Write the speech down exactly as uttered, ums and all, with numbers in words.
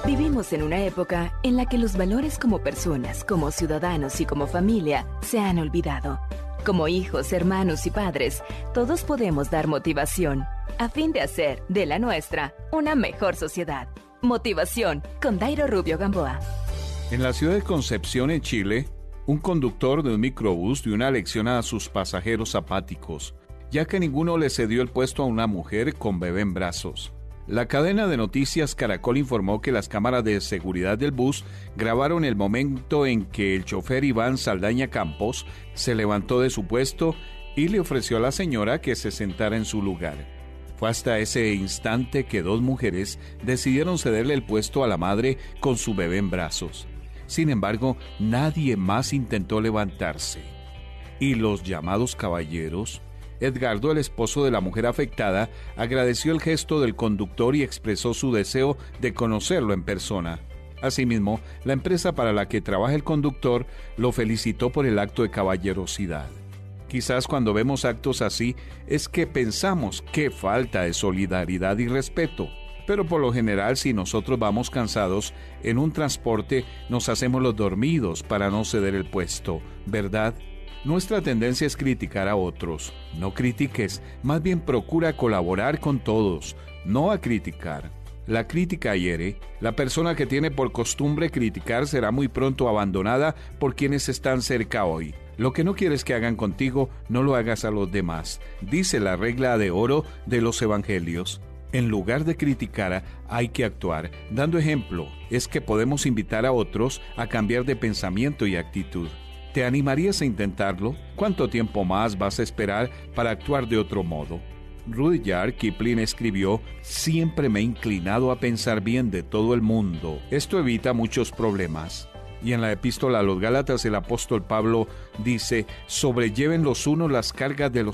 Vivimos en una época en la que los valores como personas, como ciudadanos y como familia se han olvidado. Como hijos, hermanos y padres, todos podemos dar motivación a fin de hacer de la nuestra una mejor sociedad. Motivación con Dairo Rubio Gamboa. En la ciudad de Concepción, en Chile, un conductor de un microbús dio una lección a sus pasajeros apáticos, ya que ninguno le cedió el puesto a una mujer con bebé en brazos. La cadena de noticias Caracol informó que las cámaras de seguridad del bus grabaron el momento en que el chofer Iván Saldaña Campos se levantó de su puesto y le ofreció a la señora que se sentara en su lugar. Fue hasta ese instante que dos mujeres decidieron cederle el puesto a la madre con su bebé en brazos. Sin embargo, nadie más intentó levantarse. Y los llamados caballeros... Edgardo, el esposo de la mujer afectada, agradeció el gesto del conductor y expresó su deseo de conocerlo en persona. Asimismo, la empresa para la que trabaja el conductor lo felicitó por el acto de caballerosidad. Quizás cuando vemos actos así es que pensamos qué falta de solidaridad y respeto. Pero por lo general, si nosotros vamos cansados en un transporte, nos hacemos los dormidos para no ceder el puesto, ¿verdad? Nuestra tendencia es criticar a otros. No critiques, más bien procura colaborar con todos, no a criticar. La crítica hiere. La persona que tiene por costumbre criticar será muy pronto abandonada por quienes están cerca hoy. Lo que no quieres que hagan contigo, no lo hagas a los demás, dice la regla de oro de los evangelios. En lugar de criticar, hay que actuar. Dando ejemplo, es que podemos invitar a otros a cambiar de pensamiento y actitud. ¿Te animarías a intentarlo? ¿Cuánto tiempo más vas a esperar para actuar de otro modo? Rudyard Kipling escribió: «Siempre me he inclinado a pensar bien de todo el mundo. Esto evita muchos problemas». Y en la epístola a los Gálatas el apóstol Pablo dice: «Sobrelleven los unos las cargas de los